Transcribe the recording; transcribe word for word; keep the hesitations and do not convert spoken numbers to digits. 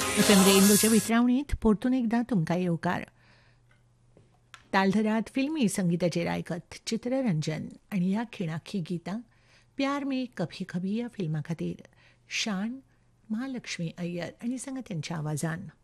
F M रेनबोच्या वितरावणीत परतून एकदा तुमकां येवकार. तालधरात फिल्मी संगीताचेर आयकत चित्ररंजन आनी ह्या खिणाची गितां प्यार में कभी कभी ह्या फिल्मा खातीर शान महालक्ष्मी अय्यर आनी सांगा त्यांच्या आवाजान.